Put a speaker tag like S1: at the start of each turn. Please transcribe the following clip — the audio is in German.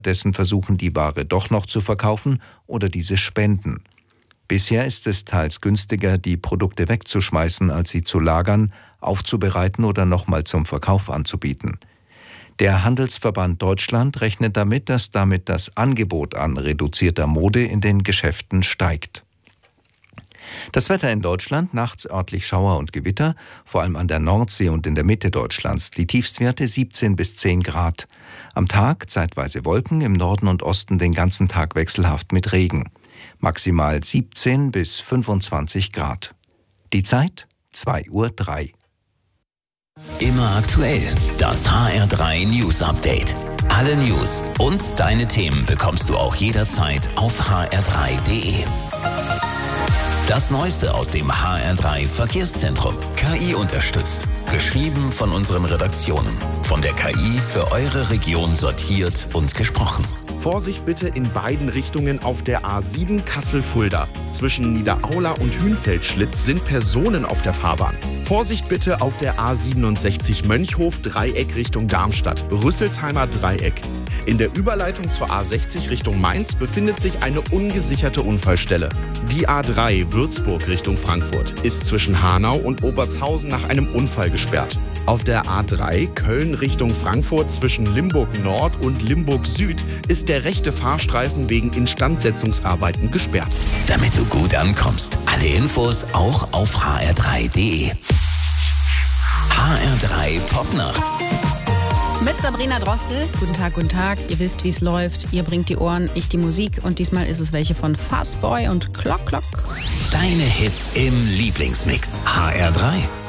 S1: dessen versuchen, die Ware doch noch zu verkaufen oder diese spenden. Bisher ist es teils günstiger, die Produkte wegzuschmeißen, als sie zu lagern, aufzubereiten oder nochmal zum Verkauf anzubieten. Der Handelsverband Deutschland rechnet damit, dass damit das Angebot an reduzierter Mode in den Geschäften steigt. Das Wetter in Deutschland, nachts örtlich Schauer und Gewitter, vor allem an der Nordsee und in der Mitte Deutschlands. Die Tiefstwerte 17 bis 10 Grad. Am Tag zeitweise Wolken, im Norden und Osten den ganzen Tag wechselhaft mit Regen. Maximal 17 bis 25 Grad. Die Zeit 2:03 Uhr.
S2: Immer aktuell, das HR3 News Update. Alle News und deine Themen bekommst du auch jederzeit auf hr3.de. Das Neueste aus dem HR3 Verkehrszentrum. KI unterstützt. Geschrieben von unseren Redaktionen. Von der KI für eure Region sortiert und gesprochen.
S3: Vorsicht bitte in beiden Richtungen auf der A7 Kassel-Fulda. Zwischen Niederaula und Hünfeld-Schlitz sind Personen auf der Fahrbahn. Vorsicht bitte auf der A67 Mönchhof-Dreieck Richtung Darmstadt. Rüsselsheimer Dreieck. In der Überleitung zur A60 Richtung Mainz befindet sich eine ungesicherte Unfallstelle. Die A3 Würzburg Richtung Frankfurt ist zwischen Hanau und Obertshausen nach einem Unfall gesperrt. Auf der A3 Köln Richtung Frankfurt zwischen Limburg Nord und Limburg Süd ist der rechte Fahrstreifen wegen Instandsetzungsarbeiten gesperrt.
S2: Damit du gut ankommst, alle Infos auch auf hr3.de. HR3 Popnacht.
S4: Mit Sabrina Drostel. Guten Tag, guten Tag. Ihr wisst, wie es läuft. Ihr bringt die Ohren, ich die Musik. Und diesmal ist es welche von Fastboy und Clock Clock.
S2: Deine Hits im Lieblingsmix. HR3.